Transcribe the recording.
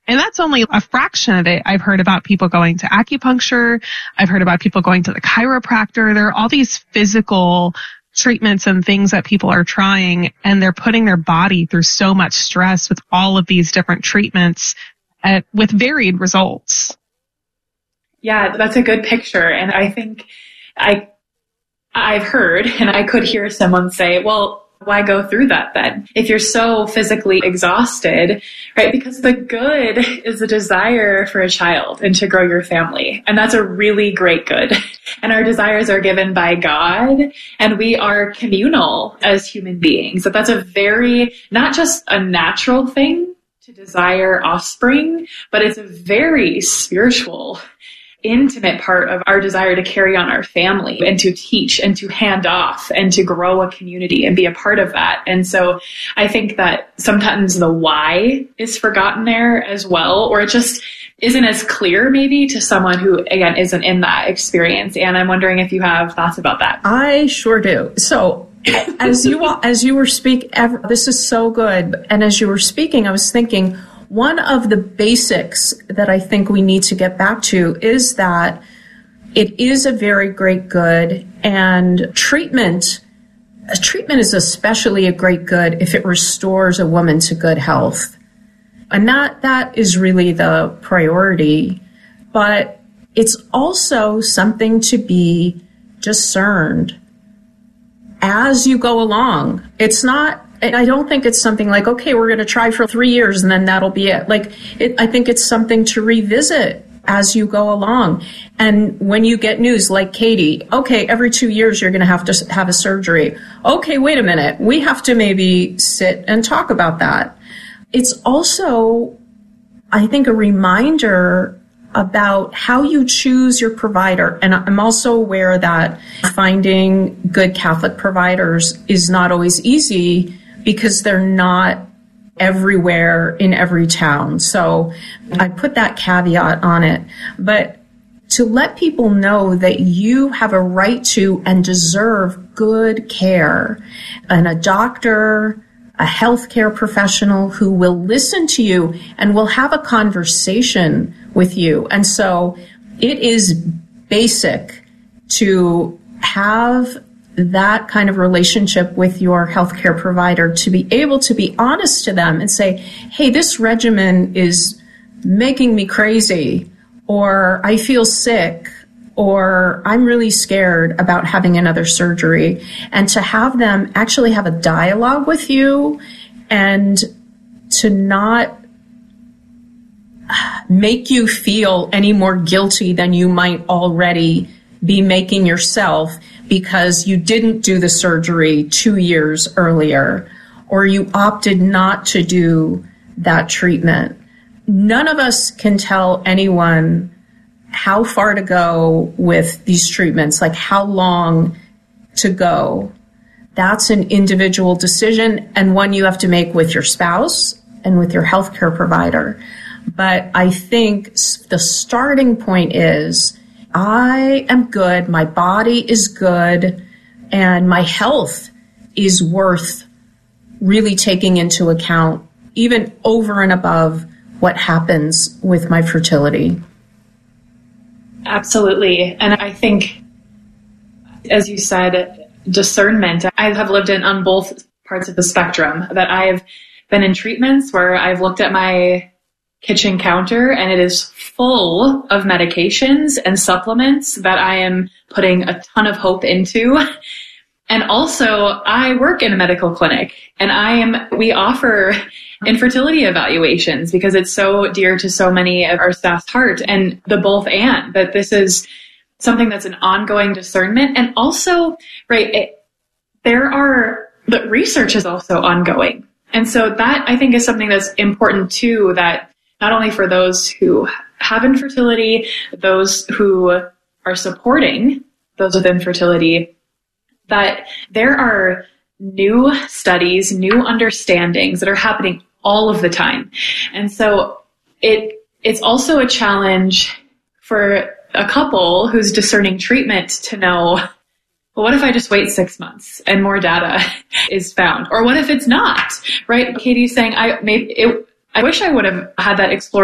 And that's only a fraction of it. I've heard about people going to acupuncture. I've heard about people going to the chiropractor. There are all these physical treatments and things that people are trying, and they're putting their body through so much stress with all of these different treatments with varied results. Yeah, that's a good picture. And I think I've heard, and I could hear someone say, well, why go through that then? If you're so physically exhausted, right? Because the good is the desire for a child and to grow your family. And that's a really great good. And our desires are given by God, and we are communal as human beings. That's a very, not just a natural thing to desire offspring, but it's a very spiritual, intimate part of our desire to carry on our family and to teach and to hand off and to grow a community and be a part of that. And so I think that sometimes the why is forgotten there as well, or it just isn't as clear maybe to someone who, again, isn't in that experience. And I'm wondering if you have thoughts about that. I sure do. So as you were speaking, this is so good. And as you were speaking, I was thinking, one of the basics that I think we need to get back to is that it is a very great good, and treatment is especially a great good if it restores a woman to good health. And that is really the priority. But it's also something to be discerned as you go along. I don't think it's something like, okay, we're going to try for 3 years and then that'll be it. I think it's something to revisit as you go along. And when you get news like Katie, okay, every 2 years you're going to have a surgery. Okay, wait a minute. We have to maybe sit and talk about that. It's also, I think, a reminder about how you choose your provider. And I'm also aware that finding good Catholic providers is not always easy because they're not everywhere in every town. So I put that caveat on it. But to let people know that you have a right to and deserve good care, and a doctor, a healthcare professional who will listen to you and will have a conversation with you. And so it is basic to have that kind of relationship with your healthcare provider, to be able to be honest to them and say, hey, this regimen is making me crazy, or I feel sick, or I'm really scared about having another surgery. And to have them actually have a dialogue with you and to not make you feel any more guilty than you might already be making yourself because you didn't do the surgery 2 years earlier, or you opted not to do that treatment. None of us can tell anyone how far to go with these treatments, like how long to go. That's an individual decision, and one you have to make with your spouse and with your healthcare provider. But I think the starting point is, I am good, my body is good, and my health is worth really taking into account, even over and above what happens with my fertility. Absolutely. And I think, as you said, discernment. I have lived on both parts of the spectrum, that I've been in treatments where I've looked at my kitchen counter and it is full of medications and supplements that I am putting a ton of hope into. And also, I work in a medical clinic, and we offer infertility evaluations because it's so dear to so many of our staff's heart, and that this is something that's an ongoing discernment. And also, right, the research is also ongoing. And so that, I think, is something that's important too, that not only for those who have infertility, those who are supporting those with infertility, that there are new studies, new understandings that are happening all of the time. And so it's also a challenge for a couple who's discerning treatment to know, well, what if I just wait 6 months and more data is found? Or what if it's not, right? Katie's saying, I wish I would have had that explored